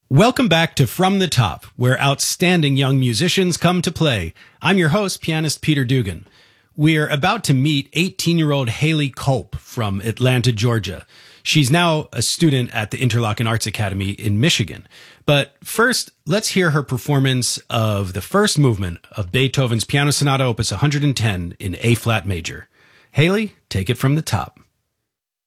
Welcome back to From the Top, where outstanding young musicians come to play. I'm your host, pianist Peter Dugan. We're about to meet 18-year-old Haley Culp from Atlanta, Georgia. She's now a student at the Interlochen Arts Academy in Michigan. But first, let's hear her performance of the first movement of Beethoven's Piano Sonata Opus 110 in A-flat major. Haley, take it from the top.